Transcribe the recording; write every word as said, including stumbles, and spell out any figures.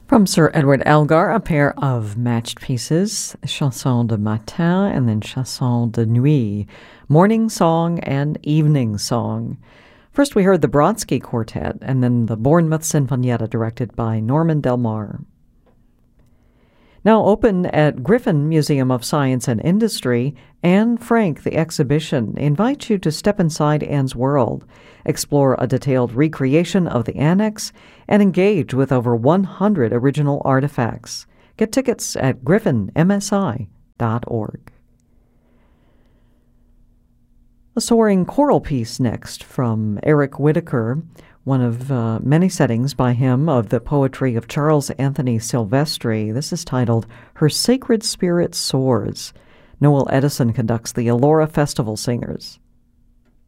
From Sir Edward Elgar, a pair of matched pieces, Chanson de Matin and then Chanson de Nuit, morning song and evening song. First we heard the Brodsky Quartet and then the Bournemouth Sinfonietta directed by Norman Del Mar. Now open at Griffin Museum of Science and Industry, Anne Frank, the exhibition, invites you to step inside Anne's world, explore a detailed recreation of the annex, and engage with over one hundred original artifacts. Get tickets at griffin m s i dot org. A soaring choral piece next from Eric Whitacre, one of uh, many settings by him of the poetry of Charles Anthony Silvestri. This is titled Her Sacred Spirit Soars. Noel Edison conducts the Elora Festival Singers.